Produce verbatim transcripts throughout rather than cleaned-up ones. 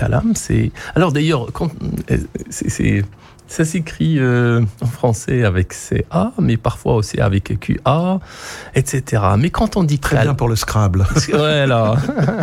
kalam, c'est... Alors d'ailleurs, quand... c'est, c'est... ça s'écrit euh, en français avec C A, mais parfois aussi avec Q A, et cetera. Mais quand on dit Très kalam... bien pour le Scrabble. Ouais, là.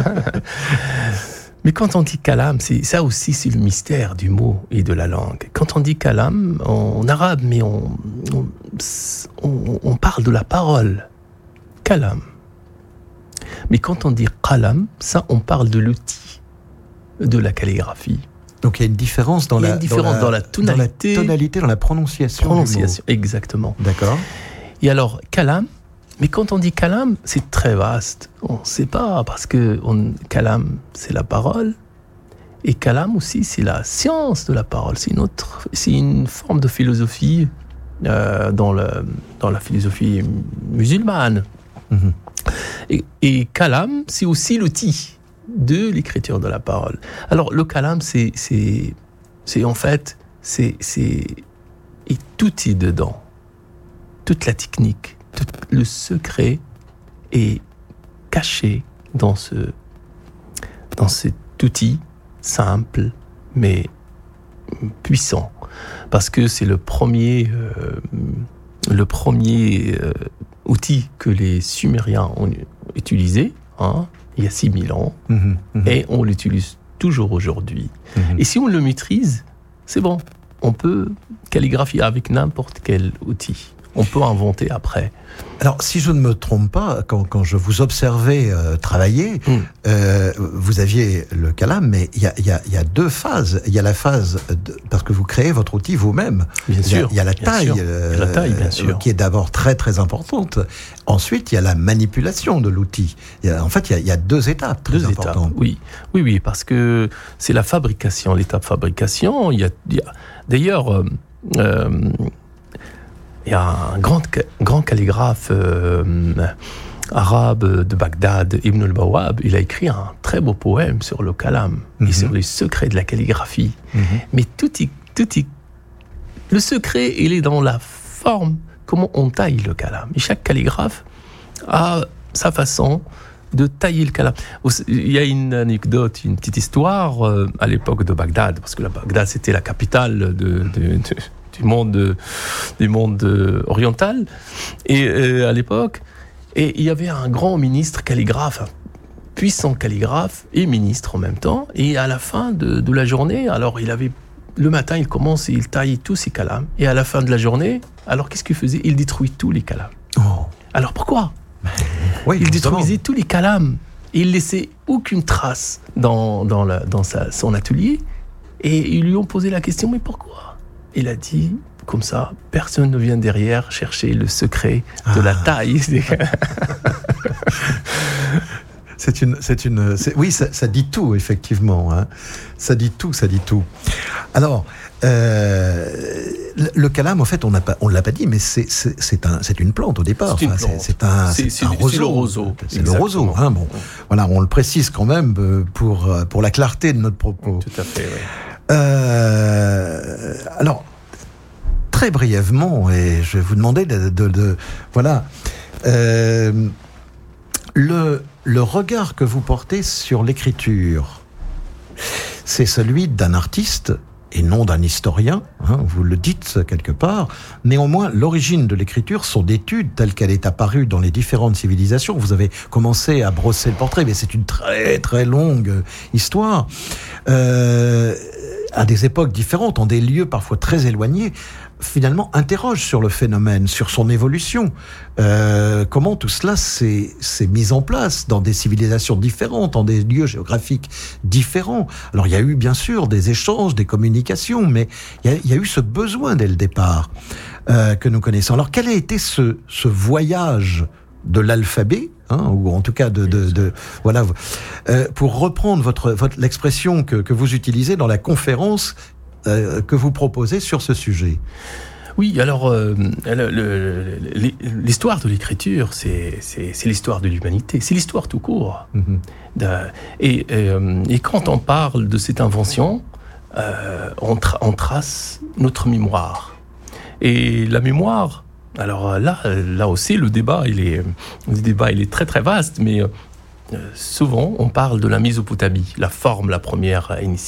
Mais quand on dit kalam, c'est, ça aussi, c'est le mystère du mot et de la langue. Quand on dit kalam, en, en arabe, mais on, on, on, on parle de la parole. Kalam. Mais quand on dit qalam, ça, on parle de l'outil, de la calligraphie. Donc il y a une différence dans, il y a la, une différence dans, la, dans la tonalité, dans la tonalité, dans la prononciation. prononciation, exactement. D'accord. Et alors, kalam, mais quand on dit kalam, c'est très vaste. On ne sait pas, parce que on, kalam, c'est la parole. Et kalam aussi, c'est la science de la parole. C'est une, autre, c'est une forme de philosophie euh, dans, le, dans la philosophie musulmane. Mm-hmm. Et, et kalam, c'est aussi l'outil de l'écriture de la parole. Alors, le kalam, c'est, c'est, c'est en fait, c'est, c'est, et tout est dedans. Toute la technique, tout le secret est caché dans ce, dans cet outil simple, mais puissant. Parce que c'est le premier, euh, le premier euh, outil que les Sumériens ont utilisé, hein, il y a six mille ans, mmh, mmh. et on l'utilise toujours aujourd'hui. Mmh. Et si on le maîtrise, c'est bon. On peut calligraphier avec n'importe quel outil. On peut inventer après. Alors, si je ne me trompe pas, quand, quand je vous observais euh, travailler, mmh. euh, vous aviez le kalam, mais il y a, y, a, y a deux phases. Il y a la phase, de, parce que vous créez votre outil vous-même. Bien sûr. Il y a la taille, euh, la taille bien sûr. qui est d'abord très très importante. Ensuite, il y a la manipulation de l'outil. Il y a, en fait, il y, a, il y a deux étapes très deux importantes. Étapes, oui. oui, oui, parce que c'est la fabrication, l'étape fabrication. Il y a, il y a d'ailleurs... Euh, euh, Il y a un grand, grand calligraphe euh, arabe de Bagdad, Ibn al-Bawab. Il a écrit un très beau poème sur le kalam mm-hmm. et sur les secrets de la calligraphie. Mm-hmm. Mais tout est, tout est, le secret, il est dans la forme, comment on taille le kalam. Et chaque calligraphe a sa façon de tailler le kalam. Il y a une anecdote, une petite histoire euh, à l'époque de Bagdad, parce que la Bagdad, c'était la capitale de... de, de du monde, du monde oriental, et euh, à l'époque, et il y avait un grand ministre calligraphe, un puissant calligraphe et ministre en même temps, et à la fin de, de la journée, alors il avait, le matin il commence et il taille tous ses calams, et à la fin de la journée, alors qu'est-ce qu'il faisait? Il détruit tous les calams. Oh. Alors pourquoi? Oui, il détruisait tous les calams, et il laissait aucune trace dans, dans, la, dans sa, son atelier, et ils lui ont posé la question, mais pourquoi? Il a dit, comme ça, personne ne vient derrière chercher le secret de ah. la taille. c'est une, c'est une, c'est, oui, ça, ça dit tout, effectivement. Hein. Ça dit tout, ça dit tout. Alors, euh, le, le kalam, en fait, on ne l'a pas dit, mais c'est, c'est, c'est, un, c'est une plante au départ. C'est, une enfin, plante. c'est, c'est un, c'est, c'est un c'est, roseau. C'est le roseau. C'est Exactement. le roseau. Hein, bon. Voilà, on le précise quand même pour, pour la clarté de notre propos. Tout à fait, oui. Euh, alors, très brièvement, et je vais vous demander de, de, de voilà, euh, le, le regard que vous portez sur l'écriture, c'est celui d'un artiste et non d'un historien, hein, vous le dites quelque part. Néanmoins, l'origine de l'écriture, son étude telle qu'elle est apparue dans les différentes civilisations, vous avez commencé à brosser le portrait, mais c'est une très très longue histoire, euh, à des époques différentes, en des lieux parfois très éloignés, finalement interroge sur le phénomène, sur son évolution. Euh, comment tout cela s'est, s'est mis en place dans des civilisations différentes, dans des lieux géographiques différents. Alors il y a eu bien sûr des échanges, des communications, mais il y a, il y a eu ce besoin dès le départ euh, que nous connaissons. Alors quel a été ce, ce voyage de l'alphabet, hein, ou en tout cas de, de, de voilà, euh, pour reprendre votre, votre l'expression que, que vous utilisez dans la conférence euh, que vous proposez sur ce sujet. Oui, alors euh, le, le, l'histoire de l'écriture, c'est, c'est, c'est l'histoire de l'humanité, c'est l'histoire tout court. Mm-hmm. De, et, euh, et quand on parle de cette invention, euh, on, tra- on trace notre mémoire. Et la mémoire, alors là, là aussi, le débat, il est, le débat, il est très très vaste, mais euh, souvent, on parle de la Mésopotamie, la forme, la première initiale.